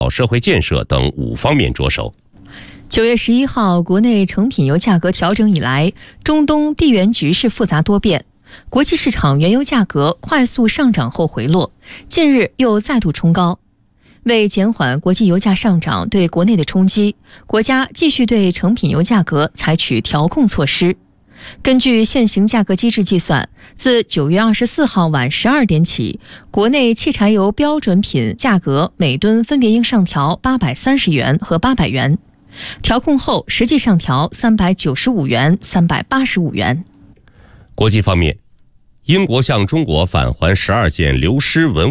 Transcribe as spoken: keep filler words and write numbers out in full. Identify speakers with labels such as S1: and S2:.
S1: 社会建设等五方面着手。
S2: 九月十一号，国内成品油价格调整以来，中东地缘局势复杂多变，国际市场原油价格快速上涨后回落，近日又再度冲高。为减缓国际油价上涨对国内的冲击，国家继续对成品油价格采取调控措施。根据现行价格机制计算，自九月二十四号晚十二点起，国内汽柴油标准品价格每吨分别应上调八百三十元和八百元。调控后实际上调三百九十五元、三百八十五元。
S1: 国际方面，英国向中国返还十二件流失文物。